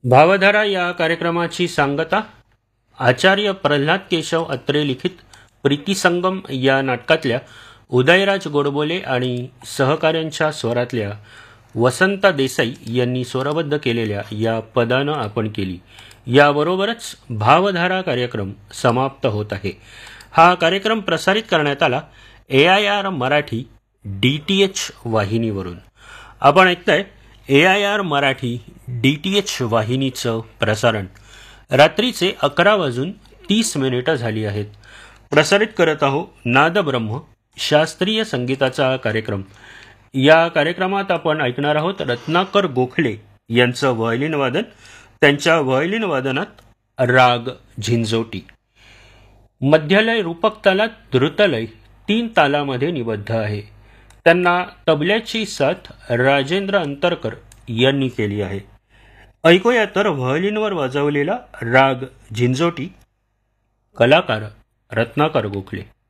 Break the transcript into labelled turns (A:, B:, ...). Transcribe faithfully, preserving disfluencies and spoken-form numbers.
A: भावधारा या कार्यक्रमाची सांगता आचार्य प्रल्हाद केशव अत्रे लिखित प्रीतिसंगम या नाटकातल्या उदयराज गोडबोले आणि सहकाऱ्यांच्या स्वरातल्या वसंता देसाई यांनी स्वरबद्ध केलेल्या या पदानं आपण केली. याबरोबरच भावधारा कार्यक्रम समाप्त होत आहे. हा कार्यक्रम प्रसारित करण्यात आला ए I R Marathi D T H वाहिनीवरून. आपण ऐकताय ए I R Marathi D T H वाहिनीचं प्रसारण. रात्रीचे अकरा वाजून तीस मिनिटं झाली आहेत. प्रसारित करत आहो नादब्रह्म शास्त्रीय संगीताचा कार्यक्रम. या कार्यक्रमात आपण ऐकणार आहोत रत्नाकर गोखले यांचं व्हायोलिन वादन. त्यांच्या व्हायोलिन वादनात राग झिंझोटी. मध्यलय रूपक तालात द्रुतलय तीन तालामध्ये निबद्ध आहे. त्यांना तबल्याची साथ राजेंद्र अंतरकर यांनी केली आहे. ऐकूया तर व्हायोलिनवर वाजवलेला राग झिंझोटी. कलाकार रत्नाकर गोखले.